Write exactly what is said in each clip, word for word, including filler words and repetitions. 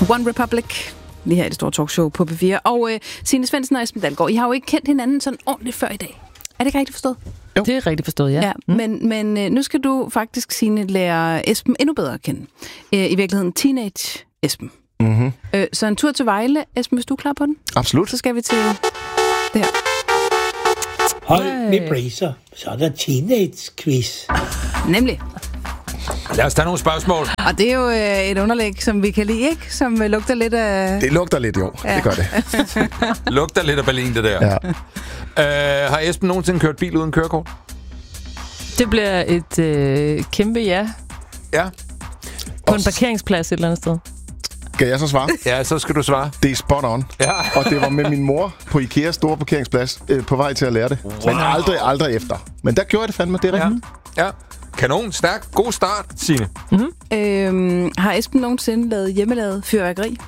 One Republic, lige her i det store talkshow på P fire. Og øh, Signe Svendsen og Esben Dalgaard, I har jo ikke kendt hinanden sådan ordentligt før i dag. Er det ikke rigtigt forstået? Jo. Det er rigtigt forstået, ja. ja mm. Men, men øh, nu skal du faktisk, Signe, lære Esben endnu bedre at kende. Øh, I virkeligheden teenage Esben. Mm-hmm. Øh, så en tur til Vejle. Esben, hvis du er klar på den? Absolut. Så skal vi til det her. Hold med bracer, så er der teenage-quiz. Nemlig. Lad os tage nogle spørgsmål. Og det er jo øh, et underlæg, som vi kan lide, ikke? Som øh, lugter lidt af... Det lugter lidt, jo. Ja. Det gør det. Lugter lidt af Berlin, det der. Ja. Øh, har Esben nogensinde kørt bil uden kørekort? Det bliver et øh, kæmpe ja. Ja. På en parkeringsplads et eller andet sted. Skal jeg så svare? Ja, så skal du svare. Det er spot on. Ja. Og det var med min mor på Ikeas store parkeringsplads øh, på vej til at lære det. Wow. Men aldrig, aldrig efter. Men der gjorde jeg det fandme, det er rigtigt. Ja. ja. Kanon, stærk, god start, Signe. Mm-hmm. Øhm, har Esben nogensinde lavet hjemmelavet fyrværkeri?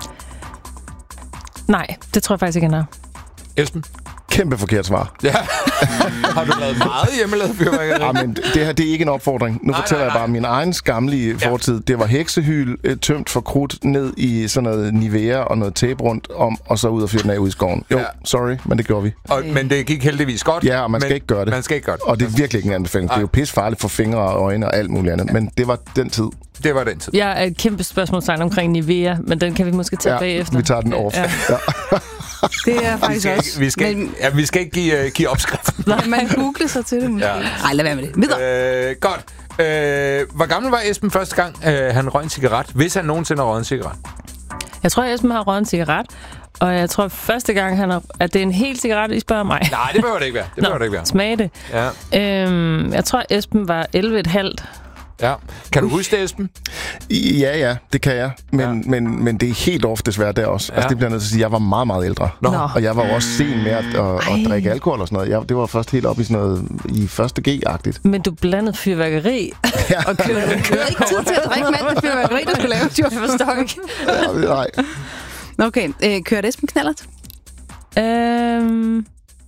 Nej, det tror jeg faktisk ikke, han har. Esben? Kæmpe forkert svar. Ja. Har du lavet meget hjemmelavet fyrværkeri? Ja, men det her, det er ikke en opfordring. Nu nej, fortæller nej, nej. jeg bare min egen skamlige ja. fortid. Det var heksehyl, tømt for krudt ned i sådan noget Nivea og noget tape rundt om, og så ud og fyre den af ud i skoven. Jo, ja. sorry, men det gjorde vi. Og, men det gik heldigvis godt. Ja, og man skal men, ikke gøre det. Man skal ikke gøre det. Og det er virkelig ikke en anbefaling. Det er jo pissefarligt for fingre og øjne og alt muligt andet. Men det var den tid. Det var den tid. Jeg er et kæmpe spørgsmålstegn omkring Nivea, men den kan vi måske tage ja, bagefter. vi tager den off. Ja. Ja. Det er faktisk vi også. Ikke, vi, skal men... ikke, ja, vi skal ikke give, uh, give opskriften. Nej, man googler sig til det måske. Ja. Ej, lad være med det. Videre. Øh, godt. Øh, hvor gammel var Esben første gang, øh, han røg en cigaret? Hvis han nogensinde har røget en cigaret? Jeg tror, at Esben har røget en cigaret. Og jeg tror, første gang, han har... At det er en hel cigaret, I spørger mig. Nej, det behøver det ikke være. Det behøver det ikke være. Smag det. Ja. Øhm, jeg tror, Esben var elleve komma fem. Ja. Kan du huske det, Esben? Ja, ja, det kan jeg. Men, ja. men, men det er helt ofte desværre der også. Ja. Altså, det bliver nødt til at sige, jeg var meget, meget ældre. Nå. Og jeg var jo også sen med at, at, at drikke alkohol og sådan noget. Jeg, det var først helt op i sådan noget i første G-agtigt. Men du blandede fyrværkeri ja. og kørte. Du havde ikke tid til at drikke mand med fyrværkeri, du skulle lave. Jeg forstår ikke. Ja, nej. Okay, øh, kørte Esben knallert? Øhm...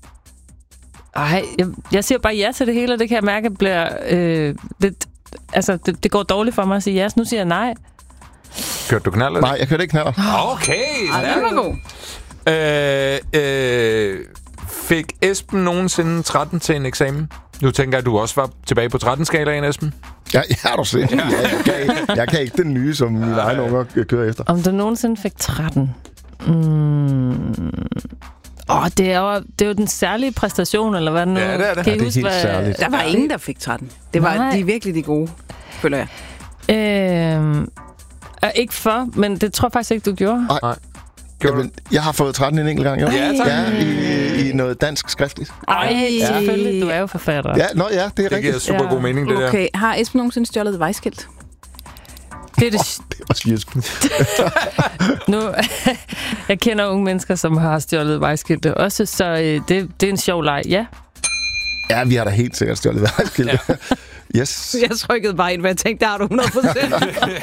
Ej, jeg, jeg siger bare ja til det hele, og det kan jeg mærke bliver øh, lidt... Altså, det, det går dårligt for mig at sige ja, så nu siger jeg nej. Kørte du knaller? Nej, jeg kørte ikke knaller. Okay, Ej, det var god. Øh, øh, fik Esben nogensinde tretten til en eksamen? Nu tænker jeg, at du også var tilbage på tretten-skalaen, Esben. Ja, ja, du set. Ja, jeg, kan, jeg kan ikke den nye, som mine egne unger kører efter. Om du nogensinde fik tretten? Mm. Åh, det er, jo, det er jo den særlige præstation, eller hvad det nu? Ja, det er det. Kan I ja, det er huske, helt hvad... særligt. Der var ingen, der fik tretten. Det var Nej. de virkelig de gode, føler jeg. Øhm, ikke for, men det tror jeg faktisk ikke, du gjorde. Nej. Nej. Jamen, jeg har fået tretten en enkelt gang, jo. Ja, tak. Ja, i, i noget dansk skriftligt. Ej, ja. Selvfølgelig. Du er jo forfatter. Ja, nå, ja, det er det rigtigt. giver super god mening, det okay. der. Har Esben nogensinde stjålet et vejskilt? Det er det... Oh, det er også jysk. nu, jeg kender unge mennesker, som har stjålet vejskilte også, så øh, det, det er en sjov leg, ja. Ja, vi har da helt sikkert stjålet vejskilte. Ja. Yes. Jeg trykkede bare ind, hvad jeg tænkte, der har du hundrede procent.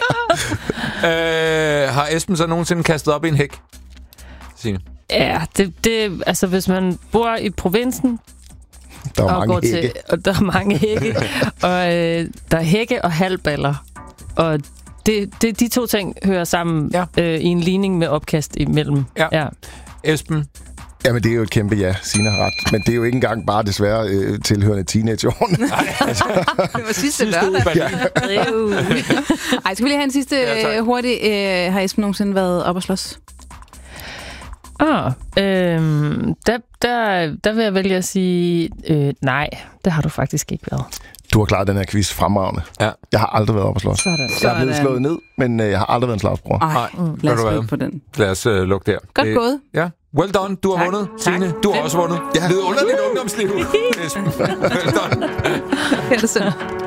øh, har Esben så nogensinde kastet op i en hæk? Signe. Ja, det, det, altså hvis man bor i provinsen, der er og mange går hække. til, og der er mange hække, og øh, der er hække og halvballer, og det, det, de to ting hører sammen ja. øh, i en ligning med opkast imellem. Ja. Ja. Esben? Jamen, det er jo et kæmpe ja, Signe har ret. Men det er jo ikke engang bare desværre øh, tilhørende teenageårene. altså. Det var sidste lørdag. Ja. Ej, skal vi lige have en sidste ja, hurtig. Øh, har Esben nogensinde været op og slås? Ah, øhm, der, der, der vil jeg vælge at sige, øh, nej, det har du faktisk ikke været. Du har klaret den her quiz fremragende. Ja. Jeg har aldrig været op og slås. Sådan. Jeg er blevet slået ned, men øh, jeg har aldrig været en slagsbror. Ej, mm, lad os lukke på den. Lad os uh, lukke der. Godt gået. Ja. Well done. Du har tak. vundet, Signe. Du har også vundet. Ja. Vidunderligt ungdomsliv. Esben. Well done. Ja, det er